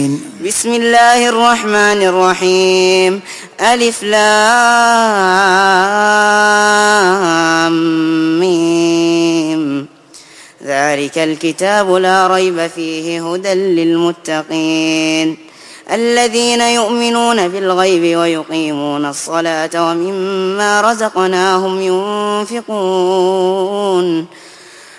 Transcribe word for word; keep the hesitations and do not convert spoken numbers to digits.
بسم الله الرحمن الرحيم. ألف لام ميم. ذلك الكتاب لا ريب فيه هدى للمتقين الذين يؤمنون بالغيب ويقيمون الصلاة ومما رزقناهم ينفقون